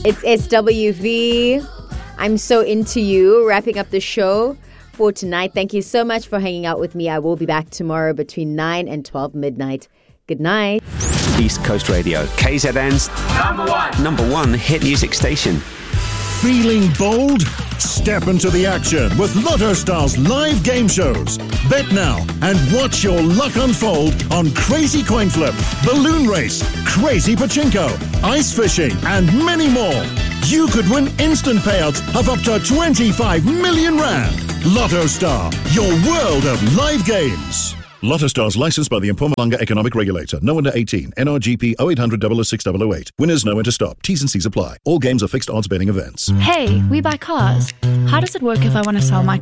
It's SWV. I'm so into you. Wrapping up the show for tonight. Thank you so much for hanging out with me. I will be back tomorrow between 9 and 12 midnight. Good night. East Coast Radio, KZN's number one hit music station. Feeling bold? Step into the action with Lotto Stars live game shows. Bet now and watch your luck unfold on Crazy Coin Flip, Balloon Race, Crazy Pachinko, Ice Fishing, and many more. You could win instant payouts of up to 25 million rand. Lotto Star, your world of live games. Lotto Stars licensed by the Mpumalanga Economic Regulator. No under 18. NRGP 0800 006 008. Winners know when to stop. T's and C's apply. All games are fixed odds betting events. Hey, we buy cars. How does it work if I want to sell my